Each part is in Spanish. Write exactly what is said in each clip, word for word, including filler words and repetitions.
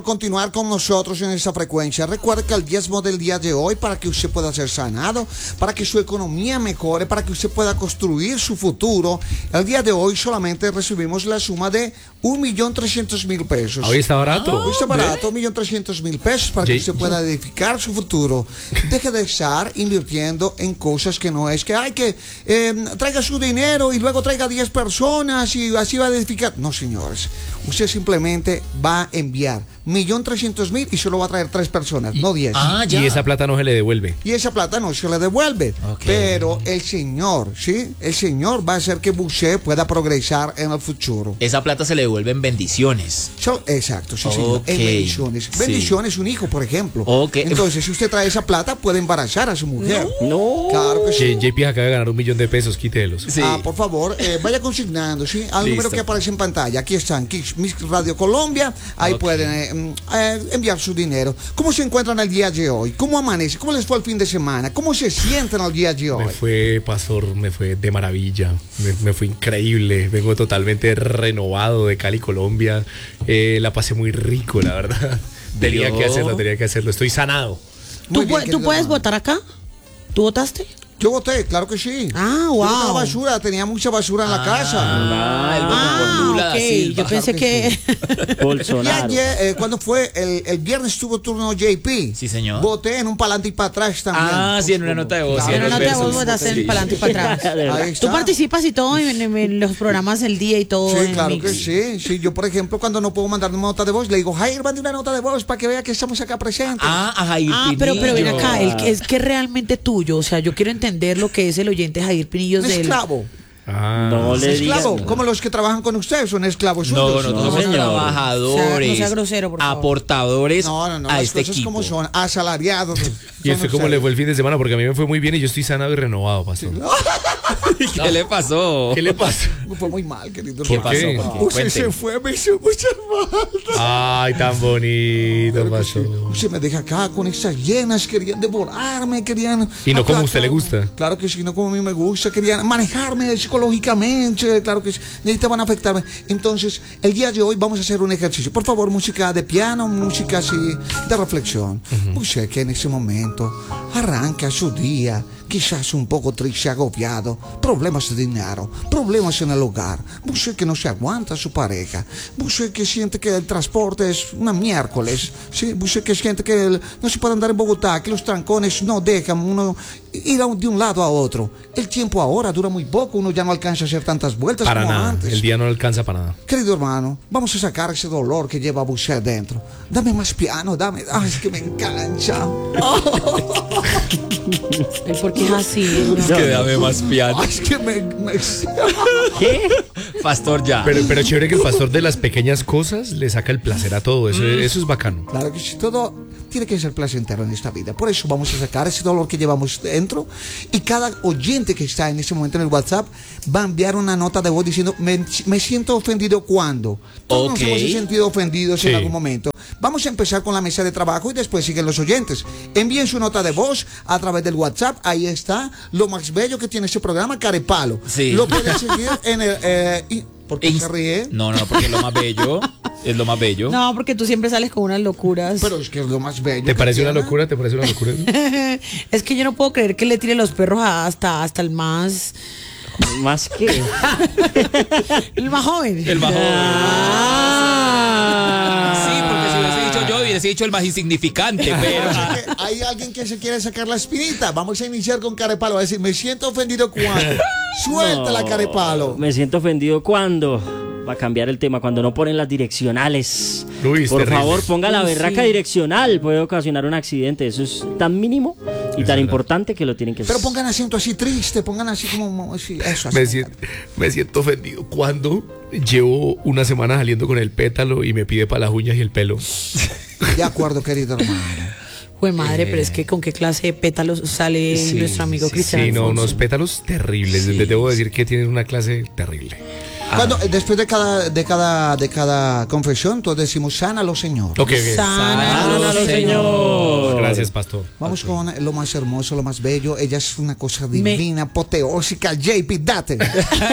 Continuar con nosotros en esta frecuencia. Recuerde que el diezmo del día de hoy, para que usted pueda ser sanado, para que su economía mejore, para que usted pueda construir su futuro, el día de hoy solamente recibimos la suma de un millón trescientos mil pesos. Hoy está barato. Hoy está barato, un millón trescientos mil pesos para que usted pueda edificar su futuro. Deje de estar invirtiendo en cosas que no es que hay que eh, traiga su dinero y luego traiga diez personas y así va a edificar. No, señores. Usted simplemente va a enviar millón trescientos mil y solo va a traer tres personas, no diez. Ah, y esa plata no se le devuelve. Y esa plata no se le devuelve. Okay. Pero el Señor, ¿sí? El Señor va a hacer que usted pueda progresar en el futuro. Esa plata se le devuelve en bendiciones. So, exacto, sí, okay. señor. En bendiciones. Sí. Bendiciones, un hijo, por ejemplo. Okay. Entonces, si usted trae esa plata, puede embarazar a su mujer. No. no. Claro que sí. J P acaba de ganar un millón de pesos, quítelos. Sí. Ah, por favor, eh, vaya consignando, ¿sí? Al Listo. número que aparece en pantalla. Aquí están, Miss Radio Colombia. Ahí okay. pueden eh, eh, enviar su dinero. ¿Cómo se encuentran el día de hoy? ¿Cómo amanece? ¿Cómo les fue el fin de semana? ¿Cómo se sienten el día de hoy? Me fue, pastor, me fue de maravilla. Me, me fue increíble. Vengo totalmente renovado de Cali, Colombia. Eh, la pasé muy rico, la verdad. Tenía Dios. que hacerlo, tenía que hacerlo. Estoy sanado. ¿Tú, bien, ¿tú puedes votar acá? ¿Tú votaste? Yo voté, claro que sí. Ah, wow. Yo tenía basura, tenía mucha basura en la ah, casa. Ah, el voto ah, por Lula okay. da Silva. Yo pensé claro que... que sí. Bolsonaro. Y ayer, eh, cuando fue el, el viernes tuvo turno J P. Sí, señor. Voté en un palante y para atrás también. Ah, sí, en una nota de voz. Claro, sí, en una nota de voz votaste en sí. palante y para atrás. Tú participas y todo en, en, en los programas del día y todo. Sí, claro que sí. sí. Yo, por ejemplo, cuando no puedo mandar una nota de voz, le digo, Jair, mande una nota de voz para que vea que estamos acá presentes. Ah, a Jair Ah, pero, pero ven acá, el que es que es realmente tuyo. O sea, yo quiero entender lo que es el oyente Jair Pinillos un del... esclavo. Ah, no le esclavo, digas. como los que trabajan con ustedes, son esclavos No, suyos. no, no, somos no, trabajadores, o sea, no sea grosero, por favor. aportadores no, no, no, a las este cosas equipo. como son, asalariados. ¿Y este cómo le fue el fin de semana? Porque a mí me fue muy bien y yo estoy sanado y renovado, pastor. ¿Qué no. le pasó? ¿Qué le pasó? Me fue muy mal, querido. ¿Qué pasó? ¿Qué? ¿Por qué? Usted se fue, me hizo mucha falta. Ay, tan bonito, pastor. Sí. Usted me deja acá con esas llenas, querían devorarme, querían... Y no acá, como a usted acá. le gusta. Claro que sí, no como a mí me gusta, querían manejarme psicológicamente, claro que sí, necesitaban afectarme. Entonces, el día de hoy vamos a hacer un ejercicio. Por favor, música de piano, música así de reflexión. Uh-huh. Usted que en ese momento arranca su día, quizás un poco triste, agobiado, problemas de dinero, problemas en el hogar, usted que no se aguanta a su pareja, usted que siente que el transporte es una miércoles, ¿sí? Usted que siente que el, no se puede andar en Bogotá, que los trancones no dejan uno ir de un lado a otro. El tiempo ahora dura muy poco, uno ya no alcanza a hacer tantas vueltas para como nada. antes. El día no alcanza para nada. Querido hermano, vamos a sacar ese dolor que lleva usted dentro. Dame más piano, dame, ay, es que me engancha. Oh. ¿Por qué es así? Es que dame más piano. Ay, es que me, me... ¿Qué? Pastor ya. Pero, pero chévere que el pastor de las pequeñas cosas le saca el placer a todo. Eso, mm. eso es bacano. Claro que sí, todo tiene que ser placentero en esta vida. Por eso vamos a sacar ese dolor que llevamos dentro. Y cada oyente que está en este momento en el WhatsApp va a enviar una nota de voz diciendo, me, me siento ofendido cuando. Todos okay. nos hemos sentido ofendidos sí. en algún momento. Vamos a empezar con la mesa de trabajo y después siguen los oyentes. Envíen su nota de voz a través del WhatsApp. Ahí está lo más bello que tiene este programa, Carepalo. Sí. Lo pueden seguir en el... Eh, y, ¿Por qué se ríe? No, no, porque es lo más bello. Es lo más bello. No, porque tú siempre sales con unas locuras. Pero es que es lo más bello. ¿Te parece una locura? ¿Te parece una locura? Es que yo no puedo creer que le tire los perros hasta, hasta el más... ¿Más qué? El más joven. El más joven. Ah. Sí, porque si hubiese dicho yo, hubiese dicho el más insignificante, pero... Hay alguien que se quiere sacar la espinita. Vamos a iniciar con Carepalo. Va a decir, me siento ofendido cuando. Suelta no, la Carepalo. Me siento ofendido cuando. Va a cambiar el tema, cuando no ponen las direccionales. Luis, por terrible. favor, ponga la Uy, berraca sí. direccional. Puede ocasionar un accidente. Eso es tan mínimo y es tan verdad. importante que lo tienen que hacer. Pero pongan acento así triste, pongan así como así, eso así. Me siento, me siento ofendido cuando llevo una semana saliendo con el pétalo y me pide para las uñas y el pelo. De acuerdo, querido hermano. Pues madre, Eh, pero es que con qué clase de pétalos sale Sí, nuestro amigo sí, Cristian Sí, no, Alfonso. unos pétalos terribles. Sí. Les debo decir que tienen una clase terrible. Cuando, después de cada, de cada, de cada confesión, todos decimos, sánalo, Señor. Ok, ok. Sánalo, Sánalo, Señor. Gracias, pastor. Vamos okay. con lo más hermoso, lo más bello. Ella es una cosa divina, Me... apoteósica. J P, date.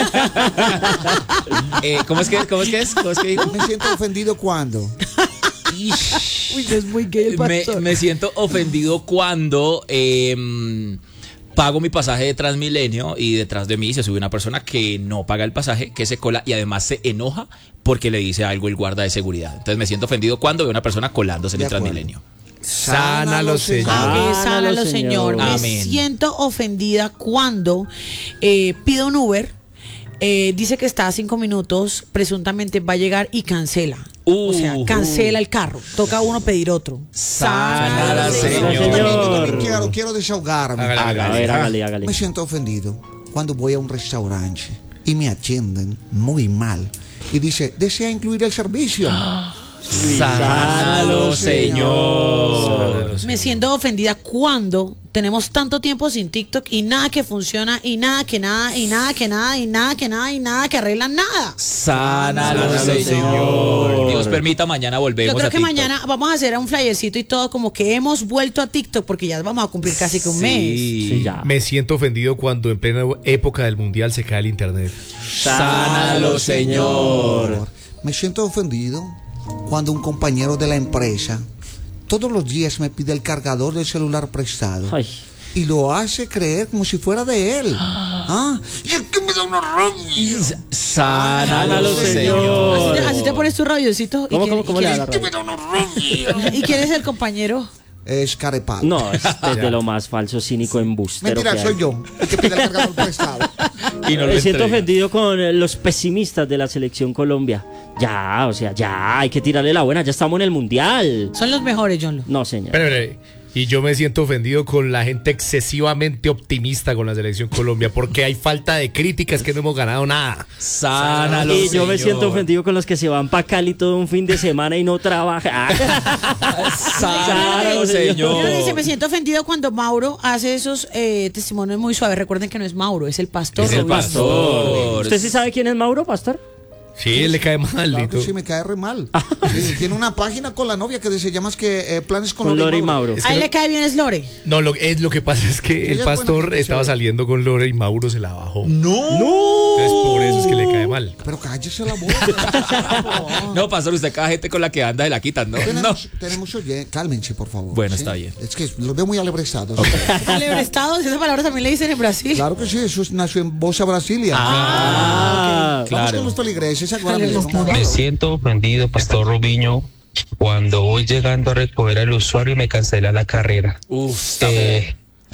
eh, ¿Cómo es que, cómo es que es? ¿Cómo es que dijo? Me siento ofendido cuando. Uy, es muy gay el Me, pastor. me siento ofendido cuando eh, pago mi pasaje de Transmilenio y detrás de mí se sube una persona que no paga el pasaje, que se cola y además se enoja porque le dice algo el guarda de seguridad. Entonces me siento ofendido cuando veo una persona colándose en De el acuerdo. Transmilenio. Sánalo, Señor. Amén, Sánalo, sánalo, Señor. Señor. Me Amén. siento ofendida cuando eh, pido un Uber, eh, dice que está a cinco minutos, presuntamente va a llegar y cancela. o sea, Uh, cancela el carro. Toca a uno pedir otro. Sánala, Señor. Yo también, yo también Señor. quiero, quiero desahogarme. Hágale, A hágale. ver, hágale, hágale. Me siento ofendido cuando voy a un restaurante y me atienden muy mal y dice, ¿desea incluir el servicio? Sánalo, Señor. Me siento ofendida cuando tenemos tanto tiempo sin TikTok y nada que funciona y nada que nada y nada que nada y nada que nada y nada que arregla nada. Sánalo, Sánalo, Señor. Dios permita, mañana volvemos Yo creo a que TikTok. mañana vamos a hacer un flyercito y todo como que hemos vuelto a TikTok porque ya vamos a cumplir casi que un mes. Sí, ya. Me siento ofendido cuando en plena época del mundial se cae el internet. Sánalo, Señor. Me siento ofendido cuando un compañero de la empresa todos los días me pide el cargador del celular prestado. Ay. Y lo hace creer como si fuera de él. Ah, y es que me da una rabia. Sánalo, Señor. Señor. Así te, así te pones tu radiocito. y ¿Cómo, quién- cómo, cómo y le quién da la es- Que me da una rabia. ¿Y quién es el compañero? Es carepal. No, es desde lo más falso, cínico, embustero. Mentira, que hay. soy yo el que pide el cargador prestado. Y no lo Me siento entrega. ofendido con eh, los pesimistas de la selección Colombia. Ya, o sea, ya, hay que tirarle la buena, ya estamos en el mundial. Son los mejores, John Lo. No, señor. Espere, espere. Y yo me siento ofendido con la gente excesivamente optimista con la selección Colombia porque hay falta de críticas que no hemos ganado nada. Sánalo, Y yo me Señor. siento ofendido con los que se van para Cali todo un fin de semana y no trabajan. Sánalo, Yo dice, me Señor. siento ofendido cuando Mauro hace esos eh, testimonios muy suaves. Recuerden que no es Mauro, es el pastor. Es el Rubén. pastor. ¿Usted sí sabe quién es Mauro, pastor? Sí, él le cae mal. Claro Lito. que sí, me cae re mal. Sí, tiene una página con la novia que se llama es que eh, Planes con, Con Lore y Mauro. A él le cae bien es Lore. No, lo, es, lo que pasa es que Ella el es pastor buena gente, estaba chévere. saliendo con Lore y Mauro se la bajó. No. Entonces por eso es que le cae mal. Pero cállese la boca. No, pastor, usted cada gente con la que anda se la quitan, ¿no? No. Tenemos, tenemos oye, cálmense, por favor. Bueno, está bien. Es que los veo muy alebrestados. Alebrestados, esa palabra también le dicen en Brasil. Claro que sí, eso es- nació en Bosa, Brasilia. Ah, Vamos con claro. los feligreses ahora mismo. Me siento ofendido, Pastor Rubiño, cuando voy llegando a recoger al usuario y me cancela la carrera. Uf, Eh,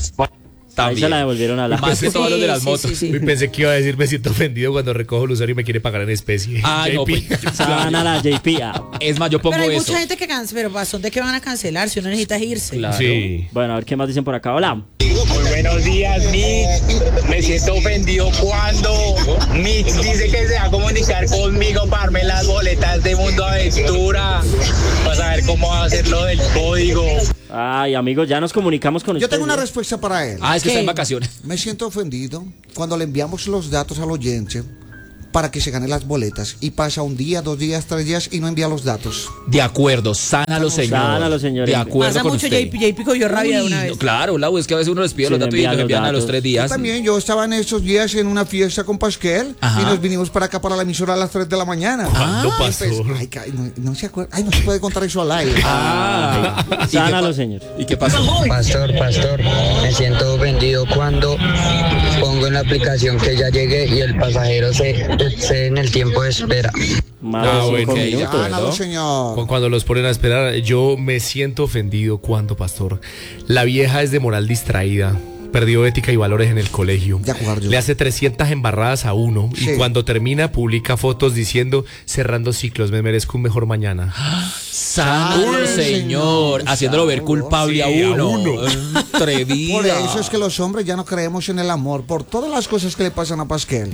ahí se la devolvieron a la. Más que todos los de las Sí, motos. sí, sí. Y pensé que iba a decir me siento ofendido cuando recojo el usuario y me quiere pagar en especie. Ah, no, J P. pues, Sana la J P. Ah. es más, yo pongo Pero hay eso. mucha gente que cancela, pero ¿bastón de qué van a cancelar si uno necesita irse? Claro. Sí. Bueno, a ver qué más dicen por acá. Hola. Muy buenos días, Mitch. Me siento ofendido cuando Mitch dice que se va a comunicar conmigo para darme las boletas de Mundo Aventura, para saber cómo va a hacer lo del código. Ay, amigos, ya nos comunicamos con Yo ustedes. tengo una respuesta para él. Ah, es que está en ¿Qué? vacaciones. Me siento ofendido cuando le enviamos los datos al oyente para que se gane las boletas y pasa un día, dos días, tres días y no envía los datos. De acuerdo, sánalo, señor. Sánalo, señor. De acuerdo Pasa con mucho, usted. J P, J P cogió rabia de Uy, una no, vez. claro, Lau, es que a veces uno les pide Se los le datos y envían los los envían a los datos. tres Yo días. también, yo estaba en esos días en una fiesta con Pasquel Ajá. y nos vinimos para acá para la emisora a las tres de la mañana. ¿Cuándo Y pasó? pues, ay, ca- no, no se acuerda, ay, no se puede contar eso al aire. Ah, ¿y qué Sánalo, pa- señor. ¿Y qué pasó? Pastor, pastor, me siento ofendido cuando pongo en la aplicación que ya llegué y el pasajero se excede en el tiempo de espera. Más Ah, de cinco bueno, minutos. ya. Gánalo, ¿no? señor. Cu- Cuando los ponen a esperar, yo me siento ofendido cuando, pastor, la vieja es de moral distraída. Perdió ética y valores en el colegio. Ya jugar yo. Le hace trescientas embarradas a uno Sí. y cuando termina publica fotos diciendo cerrando ciclos, me merezco un mejor mañana. Sánalo, Uy, señor. señor. Haciéndolo ver Sí, culpable a a uno. uno. Atrevida. Por eso es que los hombres ya no creemos en el amor, por todas las cosas que le pasan a Pasquel.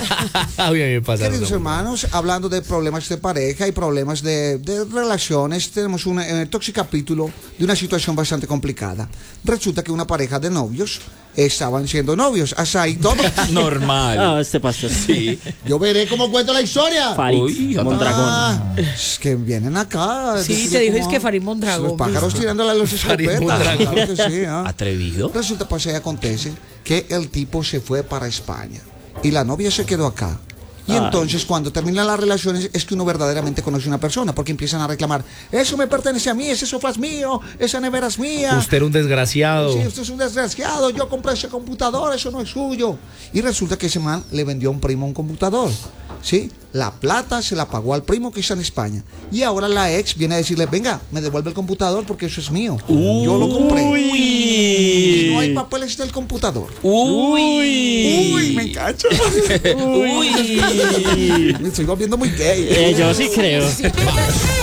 A mí me pasa. Queridos hermanos, hablando de problemas de pareja y problemas de, de relaciones, tenemos un eh, tóxico capítulo de una situación bastante complicada. Resulta que una pareja de novios estaban siendo novios, hasta ahí todo. Normal. Ah, este pastor. Sí. Yo veré cómo cuento la historia. Farid, Uy, Mondragón. Ah, es que vienen acá. Sí, decir te dijo, como- es que Farid Mondragón. Los pájaros tirándole a los Farid escopetas. Mondragón. Claro que sí, ¿ah? Atrevido. Resulta, pasa y acontece que el tipo se fue para España y la novia se quedó acá. Y Ay. entonces cuando terminan las relaciones es que uno verdaderamente conoce a una persona, porque empiezan a reclamar, eso me pertenece a mí, ese sofá es mío, esa nevera es mía. Usted era un desgraciado. Sí, usted es un desgraciado, yo compré ese computador, eso no es suyo. Y resulta que ese man le vendió a un primo un computador. ¿Sí? La plata se la pagó al primo que está en España. Y ahora la ex viene a decirle, venga, me devuelve el computador porque eso es mío. Yo lo compré. Y no hay papeles del computador. Uy. Uy, me engancha. Uy. Me estoy volviendo muy gay. Eh, yo sí creo.